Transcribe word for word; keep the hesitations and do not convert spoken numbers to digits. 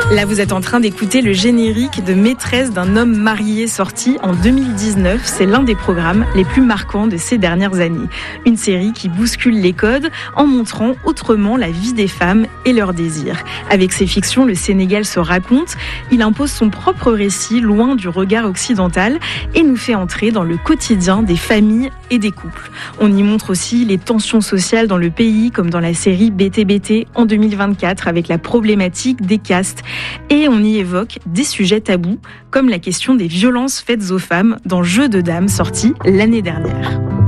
Là, vous êtes en train d'écouter le générique de Maîtresse d'un homme marié sorti en deux mille dix-neuf. C'est l'un des programmes les plus marquants de ces dernières années. Une série qui bouscule les codes en montrant autrement la vie des femmes et leurs désirs. Avec ses fictions, le Sénégal se raconte. Il impose son propre récit loin du regard occidental et nous fait entrer dans le quotidien des familles et des couples. On y montre aussi les tensions sociales dans le pays, comme dans la série B T B T en deux mille vingt-quatre avec la problématique des castes. Et on y évoque des sujets tabous, comme la question des violences faites aux femmes dans Jeux de dames sorti l'année dernière.